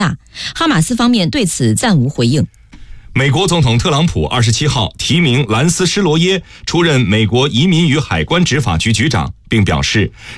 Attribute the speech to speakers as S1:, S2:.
S1: 哈马斯方面对此暂无回应。
S2: 美国总统特朗普27号提名兰斯施罗耶出任美国移民与海关执法局局长，并表示